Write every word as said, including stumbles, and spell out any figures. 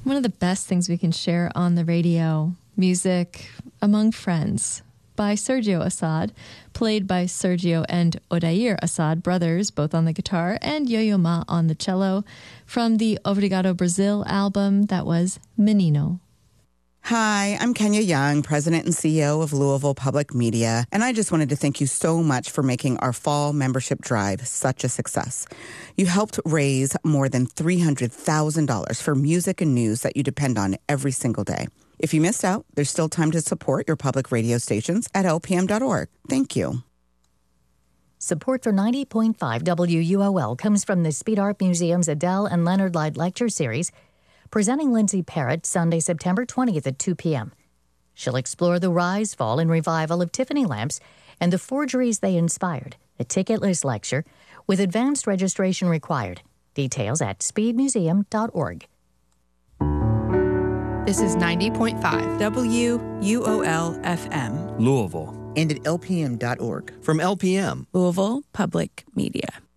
One of the best things we can share on the radio, music among friends, by Sergio Assad, played by Sergio and Odair Assad, brothers, both on the guitar, and Yo-Yo Ma on the cello, from the Obrigado Brazil album. That was Menino. Hi, I'm Kenya Young, President and C E O of Louisville Public Media, and I just wanted to thank you so much for making our fall membership drive such a success. You helped raise more than three hundred thousand dollars for music and news that you depend on every single day. If you missed out, there's still time to support your public radio stations at L P M dot org. Thank you. Support for ninety point five W U O L comes from the Speed Art Museum's Adele and Leonard Light Lecture Series, presenting Lindsay Parrott Sunday, September twentieth at two p.m. She'll explore the rise, fall, and revival of Tiffany lamps and the forgeries they inspired. A ticketless lecture with advanced registration required. Details at speed museum dot org. This is ninety point five W U O L F M. Louisville. And at L P M dot org. From L P M. Louisville Public Media.